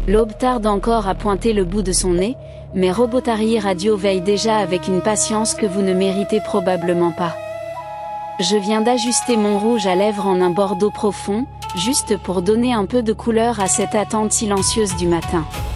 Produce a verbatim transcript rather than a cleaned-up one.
L'aube tarde encore à pointer le bout de son nez, mais Robotary Radio veille déjà avec une patience que vous ne méritez probablement pas. Je viens d'ajuster mon rouge à lèvres en un bordeaux profond, juste pour donner un peu de couleur à cette attente silencieuse du matin.